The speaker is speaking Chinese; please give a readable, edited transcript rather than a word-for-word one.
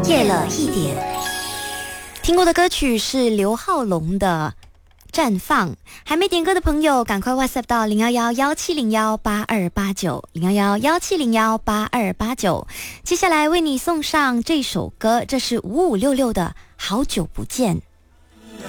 夜了一点。听过的歌曲是刘浩龙的绽放。还没点歌的朋友赶快 WhatsApp 到011-1701-8289，011-1701-8289。接下来为你送上这首歌，这是5566的好久不见。